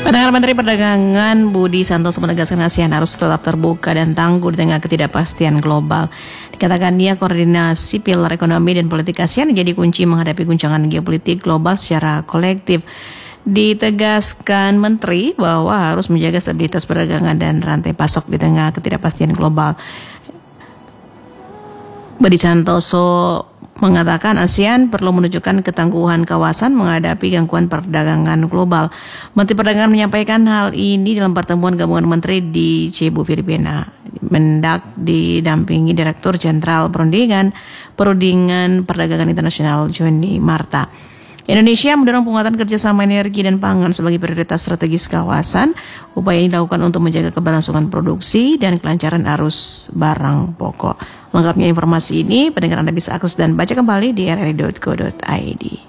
Perdana Menteri Perdagangan Budi Santoso menegaskan ASEAN harus tetap terbuka dan tangguh di tengah ketidakpastian global. Dikatakan dia koordinasi pilar ekonomi dan politik ASEAN menjadi kunci menghadapi guncangan geopolitik global secara kolektif. Ditegaskan Menteri bahwa harus menjaga stabilitas perdagangan dan rantai pasok di tengah ketidakpastian global. Budi Santoso mengatakan ASEAN perlu menunjukkan ketangguhan kawasan menghadapi gangguan perdagangan global. Menteri Perdagangan menyampaikan hal ini dalam pertemuan gabungan menteri di Cebu, Filipina. Mendak didampingi Direktur Jenderal Perundingan Perdagangan Internasional Joni Marta. Indonesia mendorong penguatan kerjasama energi dan pangan sebagai prioritas strategis kawasan. Upaya ini dilakukan untuk menjaga keberlangsungan produksi dan kelancaran arus barang pokok. Lengkapnya informasi ini, pendengar Anda bisa akses dan baca kembali di rri.co.id.